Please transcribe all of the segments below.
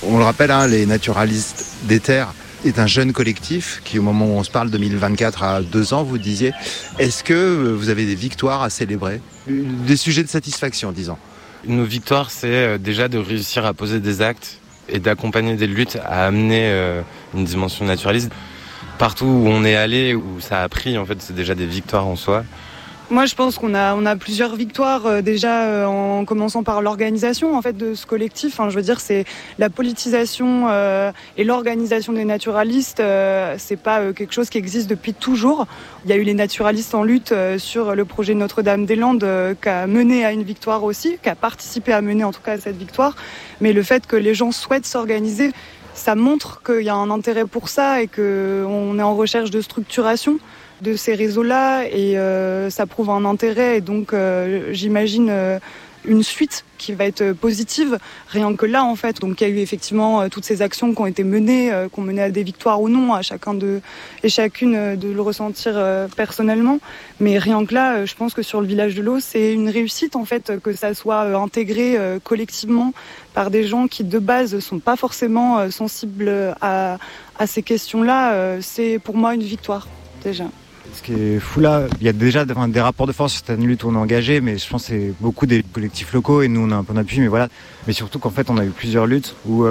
On le rappelle, les naturalistes des terres est un jeune collectif qui, au moment où on se parle, 2024 à 2 ans, vous disiez. Est-ce que vous avez des victoires à célébrer ? Des sujets de satisfaction, disons. Nos victoires, c'est déjà de réussir à poser des actes et d'accompagner des luttes à amener une dimension naturaliste. Partout où on est allé, où ça a pris, en fait, c'est déjà des victoires en soi. Moi, je pense qu'on a plusieurs victoires déjà en commençant par l'organisation en fait de ce collectif. Je veux dire, c'est la politisation et l'organisation des naturalistes. C'est pas quelque chose qui existe depuis toujours. Il y a eu les naturalistes en lutte sur le projet Notre-Dame-des-Landes qui a mené à une victoire aussi, qui a participé à mener en tout cas à cette victoire. Mais le fait que les gens souhaitent s'organiser, ça montre qu'il y a un intérêt pour ça et qu'on est en recherche de structuration de ces réseaux-là et ça prouve un intérêt et donc j'imagine une suite qui va être positive rien que là en fait. Donc il y a eu effectivement toutes ces actions qui ont été menées, qui ont mené à des victoires ou non, à chacun et chacune de le ressentir personnellement. Mais rien que là, je pense que sur le village de l'eau, c'est une réussite en fait que ça soit intégré collectivement par des gens qui de base sont pas forcément sensibles à ces questions-là. C'est pour moi une victoire déjà. Ce qui est fou là, il y a déjà des rapports de force sur certaines luttes où on est engagé, mais je pense que c'est beaucoup des collectifs locaux et nous on a un peu d'appui, mais voilà. Mais surtout qu'en fait on a eu plusieurs luttes où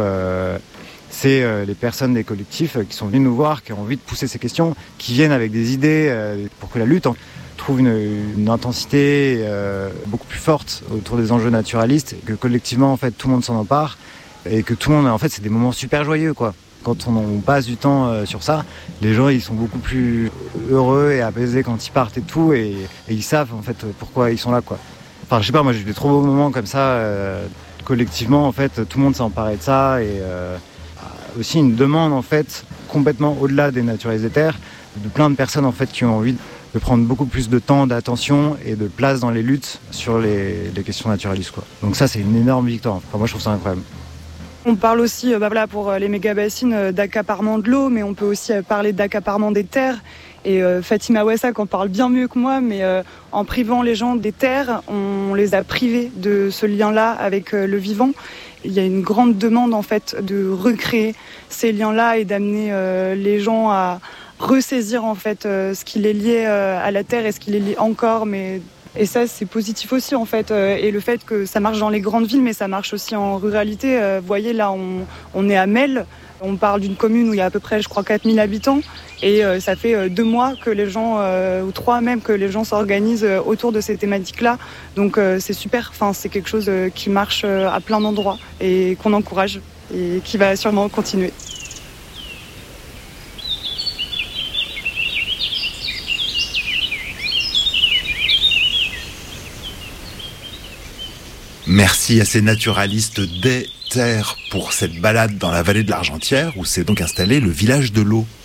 c'est les personnes des collectifs qui sont venues nous voir, qui ont envie de pousser ces questions, qui viennent avec des idées pour que la lutte trouve une intensité beaucoup plus forte autour des enjeux naturalistes, et que collectivement en fait tout le monde s'en empare et que tout le monde en fait c'est des moments super joyeux quoi. Quand on passe du temps sur ça, les gens ils sont beaucoup plus heureux et apaisés quand ils partent et tout, et ils savent en fait pourquoi ils sont là quoi. Enfin je sais pas, moi j'ai eu des trop beaux moments comme ça, collectivement en fait tout le monde s'est emparé de ça, et aussi une demande en fait complètement au-delà des naturalistes des terres, de plein de personnes en fait qui ont envie de prendre beaucoup plus de temps, d'attention et de place dans les luttes sur les questions naturalistes quoi. Donc ça c'est une énorme victoire, enfin moi je trouve ça incroyable. On parle aussi, pour les méga-bassines, d'accaparement de l'eau, mais on peut aussi parler d'accaparement des terres. Et Fatima Ouessak en parle bien mieux que moi, mais en privant les gens des terres, on les a privés de ce lien-là avec le vivant. Il y a une grande demande en fait de recréer ces liens-là et d'amener les gens à ressaisir en fait ce qui les liait à la terre et ce qui les lie encore, Et ça, c'est positif aussi, en fait. Et le fait que ça marche dans les grandes villes, mais ça marche aussi en ruralité. Vous voyez, là, on est à Melle. On parle d'une commune où il y a à peu près, je crois, 4000 habitants. Et ça fait 2 mois que les gens, ou 3 même, que les gens s'organisent autour de ces thématiques-là. Donc, c'est super. Enfin, c'est quelque chose qui marche à plein d'endroits et qu'on encourage et qui va sûrement continuer. Merci à ces naturalistes des terres pour cette balade dans la vallée de l'Argentière où s'est donc installé le village de l'eau.